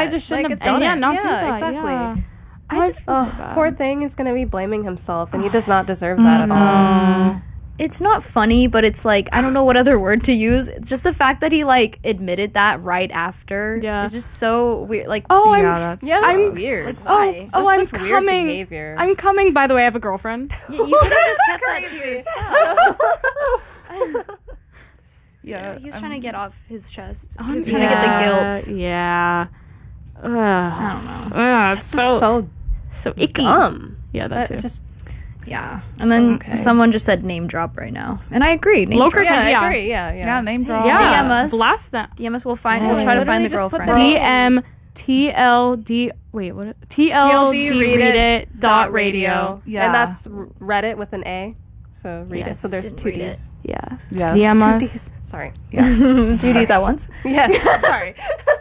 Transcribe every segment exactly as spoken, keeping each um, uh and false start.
I just shouldn't Like, have done it's- it. Yeah, not yeah, do that. exactly. Yeah. I I just, feel so oh, bad. poor thing is gonna be blaming himself, and he does not deserve that at all. It's not funny, but it's like, I don't know what other word to use. It's just the fact that he like admitted that right after. Yeah. It's just so weird. Like, Oh, I'm Yeah, that's Yeah, that's I'm weird. like, Oh, why? oh, That's I'm such weird coming. behavior. I'm coming. By the way, I have a girlfriend. you, you could have just kept that to yourself. Yeah, Yeah, he was I'm- trying to get off his chest. Oh, He was trying to get the guilt. Yeah. Ugh. I don't know. Ugh, it's so, so so so icky. dumb. Yeah, That that's it. just Yeah. And then Okay. someone just said name drop right now. And I agree. Name Loker- drop. yeah, yeah. I agree. Yeah, yeah. Yeah, name drop. Yeah, D M us. blast them. D M us. We'll find. Yeah. We'll try to find Literally the just put girlfriend. the- D M T L D. Wait, what? T L D read read it it dot radio. Yeah. And that's r- Reddit with an A. So read it. Yes. So there's Didn't two read D's. Yeah. Yes. D M Two us. D's. Sorry. Two D's at once. Yes. Sorry.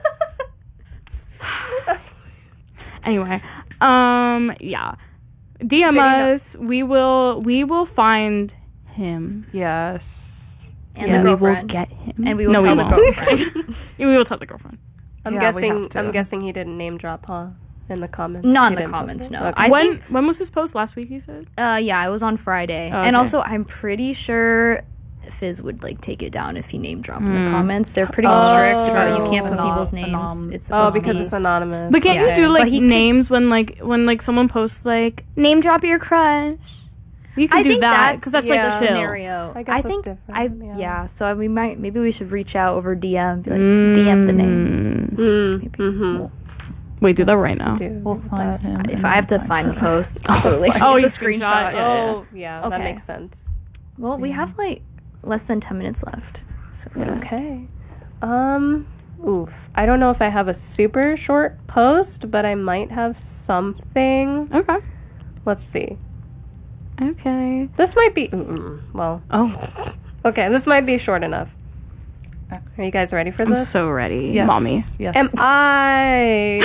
Anyway, um, yeah. D M Spitting up. us. We will. We will find him. Yes. And Yes. the We will girlfriend. get him. And we will no, tell we the won't. girlfriend. we will tell the girlfriend. I'm Yeah, we guessing. have to. I'm guessing he didn't name drop, huh? In the comments. Not He in the didn't post comments, it? no. Okay. I when think- when was this post? Last week, you said. Uh, yeah, it was on Friday. Oh, And okay. also, I'm pretty sure Fizz would like take it down if he name dropped in the comments. They're pretty Oh, strict about you can't put anon- people's names. anon- It's Oh, supposed to because be- it's anonymous. But can't Yeah. you do But like he could- names when like when like someone posts like name drop your crush? You can I do think that that's, because that's yeah. like the a chill. scenario. I I, guess that's think different, I yeah. yeah. So we might maybe we should reach out over D M, be like D M the name. Mm, Maybe. mm-hmm. Wait, do that right now. Dude. We'll find him. If and I have to find find the him. post, totally. Oh, it's you a screenshot, screenshot. yeah. Oh, yeah. That Okay. makes sense. Well, we have like less than ten minutes left. So yeah. Okay. Um. Oof. I don't know if I have a super short post, but I might have something. Okay. Let's see. Okay. This might be. Mm, well. Oh, Okay. This might be short enough. Are you guys ready for I'm this? so ready, Yes. mommy. Yes. Am I?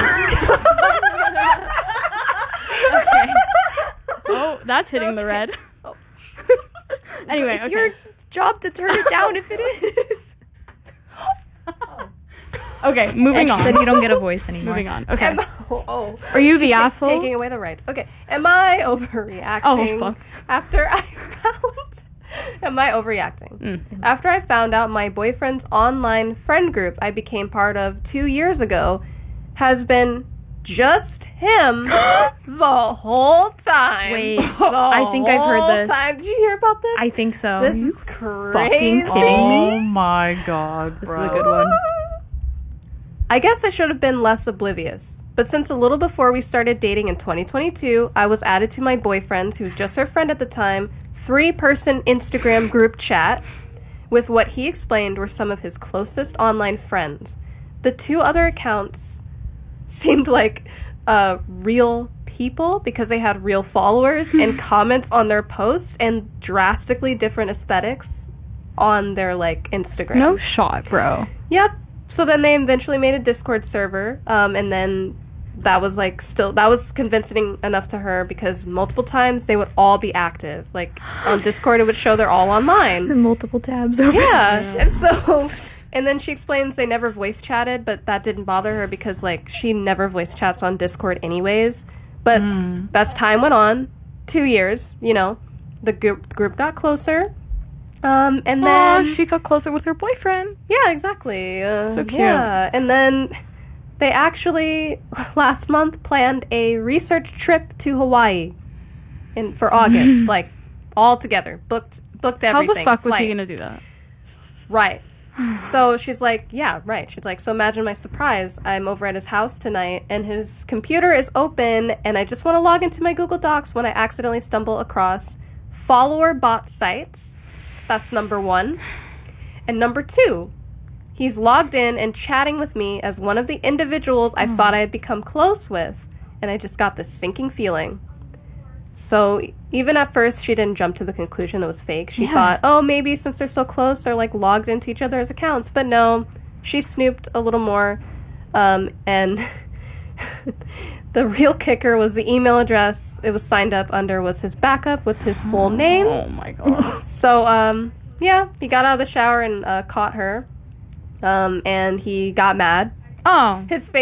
Oh, that's hitting the red. Anyway, It's okay. your job to turn it down if it is. Okay, moving And she said on. you don't get a voice anymore. Moving on. Okay. Am, oh, oh. Are you the She's ta- asshole? Taking away the rights. Okay. Am I overreacting? Oh, fuck. After I found. Am I overreacting? Mm. After I found out my boyfriend's online friend group I became part of two years ago has been just him the whole time. Wait, The I think I've heard whole this. Time. Did you hear about this? I think so. This is fucking crazy. kidding me? Oh my god, This bro. is a good one. I guess I should have been less oblivious. But since a little before we started dating in twenty twenty-two, I was added to my boyfriend's, who was just her friend at the time, three-person Instagram group chat with what he explained were some of his closest online friends. The two other accounts seemed like uh, real people because they had real followers and comments on their posts and drastically different aesthetics on their like Instagram. No shot, bro. Yep. So then they eventually made a Discord server, um, and then that was like still that was convincing enough to her because multiple times they would all be active. Like on Discord, it would show they're all online. Multiple tabs over. Yeah, and so and then she explains they never voice chatted, but that didn't bother her because like she never voice chats on Discord anyways. But as time went on, two years, you know, the group group got closer. Um, and Aw, then she got closer with her boyfriend. yeah, exactly. Uh, So cute. Yeah, and then they actually last month planned a research trip to Hawaii, in for August, like all together, booked booked How everything. the fuck was he flight. gonna do that? Right. So she's like, yeah, right. She's like, so imagine my surprise. I'm over at his house tonight, and his computer is open, and I just want to log into my Google Docs when I accidentally stumble across follower bot sites. That's number one. And number two, he's logged in and chatting with me as one of the individuals I thought I had become close with, and I just got this sinking feeling. So even at first, she didn't jump to the conclusion it was fake. She Yeah. thought, oh, maybe since they're so close, they're like logged into each other's accounts. But no, she snooped a little more, um, and the real kicker was the email address it was signed up under was his backup with his full name. Oh my god. So, um, yeah, he got out of the shower and uh, caught her, um, and he got mad. Oh. His face